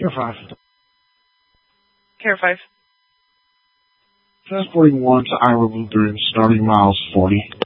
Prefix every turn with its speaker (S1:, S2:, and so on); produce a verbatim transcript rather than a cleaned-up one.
S1: Care five.
S2: Care five.
S1: Transporting one to Ira Lutheran, starting miles forty.